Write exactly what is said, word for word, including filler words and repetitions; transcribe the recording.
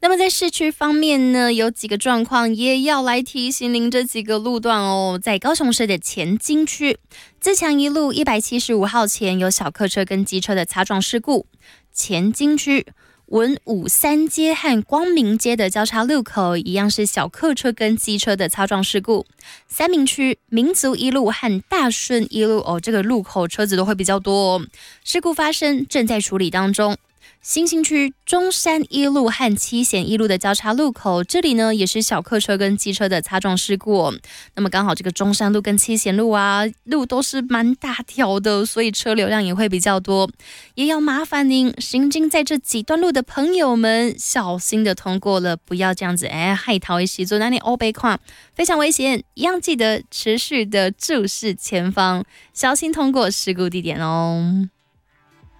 那么在市区方面呢，有几个状况也要来提醒您这几个路段哦。在高雄市的前金区自强一路一百七十五号前有小客车跟机车的擦撞事故，前金区文武三街和光明街的交叉路口一样是小客车跟机车的擦撞事故。三民区民族一路和大顺一路哦，这个路口车子都会比较多哦，事故发生正在处理当中。新兴区中山一路和七贤一路的交叉路口，这里呢也是小客车跟机车的擦撞事故哦。那么刚好这个中山路跟七贤路啊，路都是蛮大条的，所以车流量也会比较多，也要麻烦您行经在这几段路的朋友们小心的通过了，不要这样子哎害逃一时做那里欧北况，非常危险，一样记得持续的注视前方，小心通过事故地点哦。